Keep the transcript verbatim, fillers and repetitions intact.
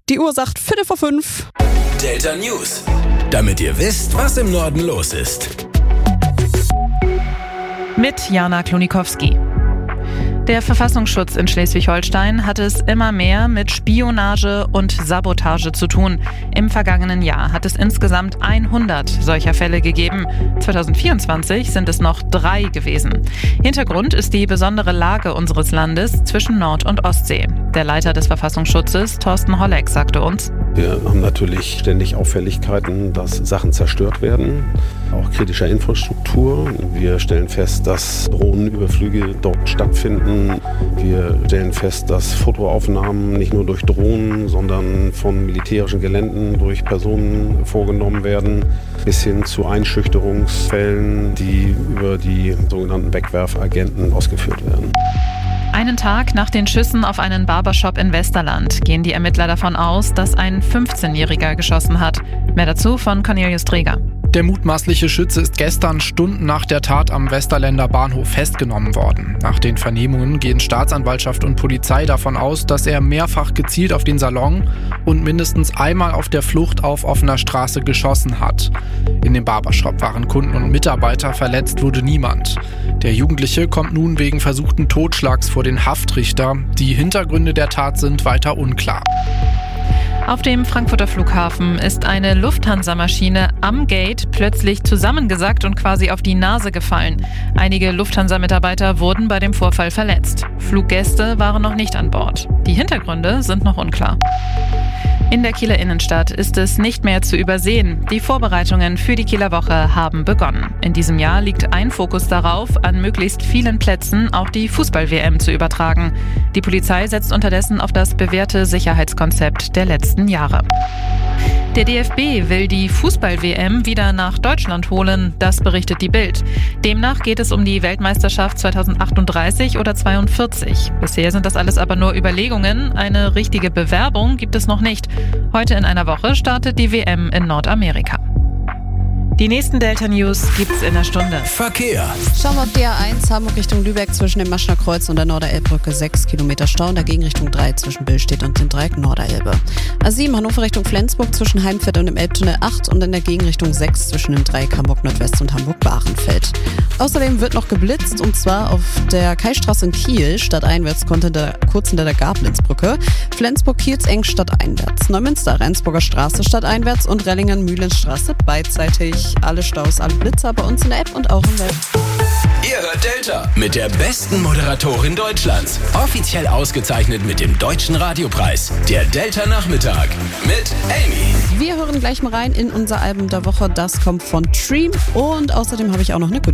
Die Uhr sagt Viertel vor fünf. Delta News. Damit ihr wisst, was im Norden los ist. Mit Jana Klonikowski. Der Verfassungsschutz in Schleswig-Holstein hat es immer mehr mit Spionage und Sabotage zu tun. Im vergangenen Jahr hat es insgesamt hundert solcher Fälle gegeben. zwanzig vierundzwanzig sind es noch drei gewesen. Hintergrund ist die besondere Lage unseres Landes zwischen Nord- und Ostsee. Der Leiter des Verfassungsschutzes, Thorsten Holleck, sagte uns: Wir haben natürlich ständig Auffälligkeiten, dass Sachen zerstört werden, auch kritischer Infrastruktur. Wir stellen fest, dass Drohnenüberflüge dort stattfinden. Wir stellen fest, dass Fotoaufnahmen nicht nur durch Drohnen, sondern von militärischen Geländen durch Personen vorgenommen werden, bis hin zu Einschüchterungsfällen, die über die sogenannten Wegwerfagenten ausgeführt werden. Einen Tag nach den Schüssen auf einen Barbershop in Westerland gehen die Ermittler davon aus, dass ein fünfzehnjähriger geschossen hat. Mehr dazu von Cornelius Träger. Der mutmaßliche Schütze ist gestern Stunden nach der Tat am Westerländer Bahnhof festgenommen worden. Nach den Vernehmungen gehen Staatsanwaltschaft und Polizei davon aus, dass er mehrfach gezielt auf den Salon und mindestens einmal auf der Flucht auf offener Straße geschossen hat. In dem Barbershop waren Kunden und Mitarbeiter, verletzt wurde niemand. Der Jugendliche kommt nun wegen versuchten Totschlags vor den Haftrichter. Die Hintergründe der Tat sind weiter unklar. Auf dem Frankfurter Flughafen ist eine Lufthansa-Maschine am Gate plötzlich zusammengesackt und quasi auf die Nase gefallen. Einige Lufthansa-Mitarbeiter wurden bei dem Vorfall verletzt. Fluggäste waren noch nicht an Bord. Die Hintergründe sind noch unklar. In der Kieler Innenstadt ist es nicht mehr zu übersehen. Die Vorbereitungen für die Kieler Woche haben begonnen. In diesem Jahr liegt ein Fokus darauf, an möglichst vielen Plätzen auch die Fußball-W M zu übertragen. Die Polizei setzt unterdessen auf das bewährte Sicherheitskonzept der letzten Jahre. Der D F B will die Fußball-W M wieder nach Deutschland holen, das berichtet die Bild. Demnach geht es um die Weltmeisterschaft zwanzig achtunddreißig oder zweiundvierzig. Bisher sind das alles aber nur Überlegungen, eine richtige Bewerbung gibt es noch nicht. Heute in einer Woche startet die W M in Nordamerika. Die nächsten Delta News gibt's in der Stunde. Verkehr. Schauen wir auf D A eins, Hamburg Richtung Lübeck zwischen dem Maschner Kreuz und der Norderelbbrücke sechs Kilometer Stau, in der Gegenrichtung drei zwischen Billstedt und dem Dreieck Norderelbe. A sieben Hannover Richtung Flensburg zwischen Heimfeld und dem Elbtunnel acht und in der Gegenrichtung sechs zwischen dem Dreieck Hamburg Nordwest und Hamburg Bahrenfeld. Außerdem wird noch geblitzt und zwar auf der Kaistraße in Kiel, stadteinwärts kurz hinter der Gablitzbrücke, Flensburg-Kiels eng stadteinwärts, Neumünster Rendsburger Straße stadteinwärts und Rellingen-Mühlenstraße beidseitig. Alle Staus, alle Blitzer bei uns in der App und auch im Web. Ihr hört Delta mit der besten Moderatorin Deutschlands. Offiziell ausgezeichnet mit dem Deutschen Radiopreis. Der Delta Nachmittag mit Amy. Wir hören gleich mal rein in unser Album der Woche. Das kommt von Dream und außerdem habe ich auch noch eine